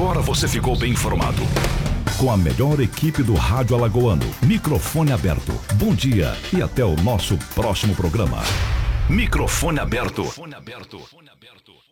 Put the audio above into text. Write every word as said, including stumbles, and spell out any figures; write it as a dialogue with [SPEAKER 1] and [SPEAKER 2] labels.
[SPEAKER 1] Agora você ficou bem informado. Com a melhor equipe do Rádio Alagoano. Microfone aberto. Bom dia e até o nosso próximo programa. Microfone aberto. Microfone aberto.